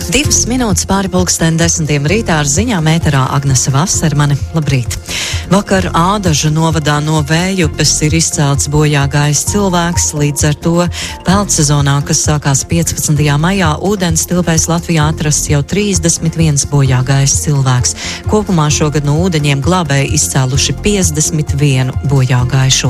2 minūtes pāri pulksteni 10 rītā ar ziņām ēterā Agnese Vasermane. Labrīt! Vakar Ādažu novadā no Vējupes ir izcelts bojā gājis cilvēks, līdz ar to peldsezonā, kas sākās 15. maijā, ūdens tilpēs Latvijā atrasts jau 31 bojā gājis cilvēks. Kopumā šogad no ūdeņiem glābēji izcēluši 51 bojā gājušo.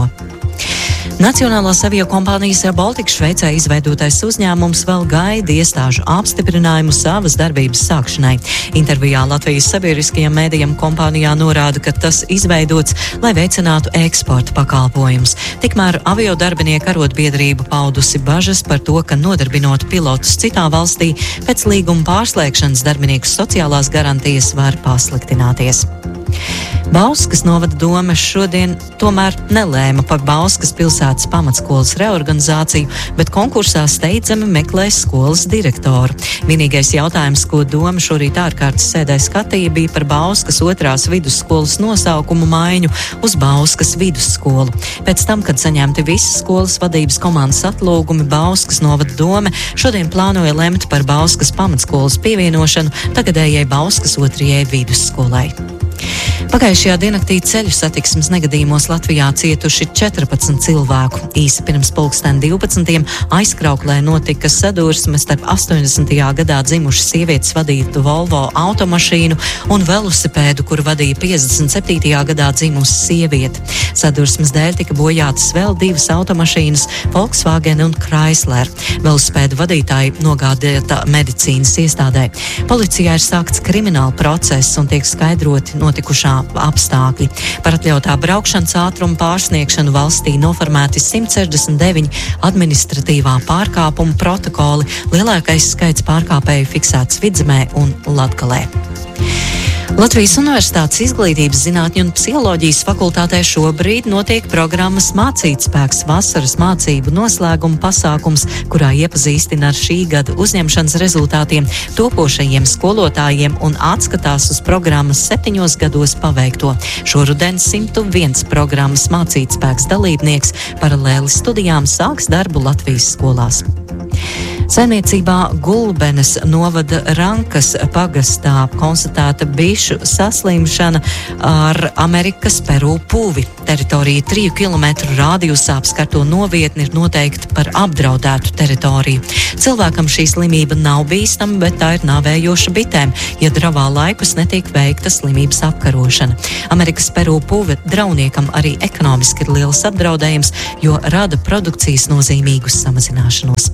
Nacionālās aviokompānijas Air Baltica Šveicē izveidotais uzņēmums vēl gaida iestāžu apstiprinājumu savas darbības sākšanai. Intervijā Latvijas sabiedriskajiem mēdījiem kompānijā norāda, ka tas izveidots, lai veicinātu eksporta pakalpojumus. Tikmēr aviodarbinieku arotbiedrība paudusi bažas par to, ka nodarbinot pilotus citā valstī, pēc līguma pārslēgšanas darbinieku sociālās garantijas var pasliktināties. Bauskas novada dome šodien tomēr nelēma par Bauskas pilsētas pamatskolas reorganizāciju, bet konkursā steidzami meklēs skolas direktoru. Vienīgais jautājums, ko doma šorīt ārkārtas sēdē skatīja, bija par Bauskas 2. vidusskolas nosaukumu maiņu uz Bauskas vidusskolu. Pēc tam, kad saņemti visi skolas vadības komandas atlūgumi, Bauskas novada dome šodien plānoja lemt par Bauskas pamatskolas pievienošanu tagadējai Bauskas 2. vidusskolai. Pagājušajā diennaktī ceļu satiksmes negadījumos Latvijā cietuši 14 cilvēku. Īsi pirms 12. aizkrauklē notika sadursme starp 80. gadā dzimušu sievietes vadītu Volvo automašīnu un velosipēdu, kuru vadīja 57. gadā dzimusi sieviete. Sadursmes dēļ tika bojātas vēl 2 automašīnas, Volkswagen un Chrysler. Velosipēdu vadītāji nogādāta medicīnas iestādē. Policijā ir sākts krimināla process un tiek skaidroti notikušā apstākļi. Par atļautā braukšanas ātruma pārsniegšanu valstī noformēti 169 administratīvā pārkāpuma protokoli, lielākais skaits pārkāpēju fiksēts Vidzemē un Latgalē. Latvijas Universitātes izglītības zinātņu un psiholoģijas fakultātē šobrīd notiek programmas Mācītspēks vasaras mācību noslēguma pasākums, kurā iepazīstina ar šī gada uzņemšanas rezultātiem topošajiem skolotājiem un atskatās uz programmas 7 gados paveikto. Šoruden 101 programmas Mācītspēks dalībnieks paralēli studijām sāks darbu Latvijas skolās. Saimniecībā Gulbenes novada Rankas pagastā konstatēta bišu saslimšana ar Amerikas Peru puvi. Teritorija 3 kilometru rādijusā apskarto novietni ir noteikta par apdraudētu teritoriju. Cilvēkam šī slimība nav bīstama, bet tā ir nāvējoša bitēm, ja dravā laikus netiek veikta slimības apkarošana. Amerikas Peru puve drauniekam arī ekonomiski ir liels apdraudējums, jo rada produkcijas nozīmīgu samazināšanos.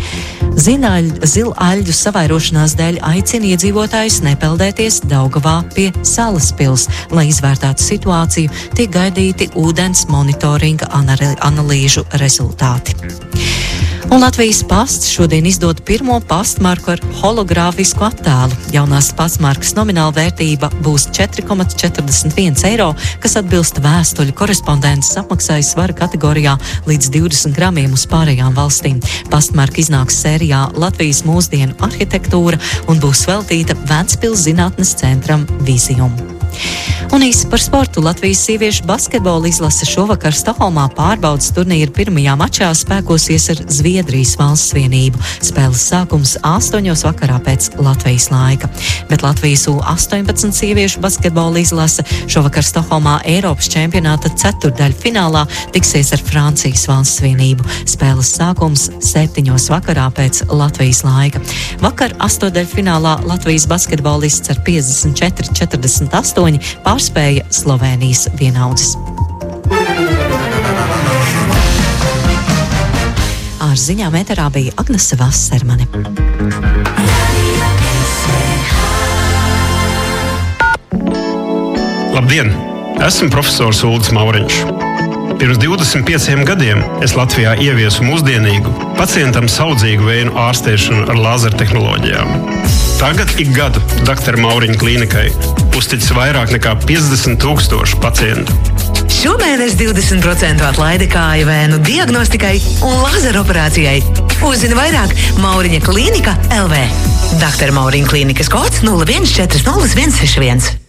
Zilaļģu savairošanās dēļ aicina iedzīvotājus nepeldēties Daugavā pie Salaspils. Lai izvērtētu situāciju, tiek gaidīti ūdens monitoringa analīžu rezultāti. Un Latvijas pasts šodien izdod pirmo pastmarku ar hologrāfisku attēlu. Jaunās pastmarkas nomināla vērtība būs 4,41 eiro, kas atbilst vēstuļu korespondentes apmaksai svara kategorijā līdz 20 gramiem uz pārējām valstīm. Pastmarka iznāks sērijā Latvijas mūsdienu arhitektūra un būs veltīta Ventspils zinātnes centram Vizijum. Un īsi par sportu. Latvijas sieviešu basketbola izlase šovakar Stokholmā pārbaudas turnīra pirmajā mačā spēkosies ar Zviedrijas valsts vienību. Spēles sākums 8 vakarā pēc Latvijas laika. Bet Latvijas U18 sieviešu basketbola izlase šovakar Stokholmā Eiropas čempionāta ceturtdaļfinālā tiksies ar Francijas valsts vienību. Spēles sākums 7 vakarā pēc Latvijas laika. Vakar astotdaļfinālā Latvijas basketbolists ar 54-48 pārspēja Slovēnijas vienaudzes. Ar ziņām ēterā bija Agnese Vasermane. Labdien! Esmu profesors Uldis Mauriņš. Pirms 25 gadiem es Latvijā ieviesu mūsdienīgu, pacientam saudzīgu vēju ārstēšanu ar lāzertehnoloģijām. Tagad ik gadu Dr. Mauriņa klīnikai uzticas vairāk nekā 50,000 pacientu. Šomēnes 20% atlaide kāju vēnu diagnostikai un lazeroperācijai. Uzzini vairāk Mauriņa klīnika LV. Dr. Mauriņa klīnikas kods 0140 161.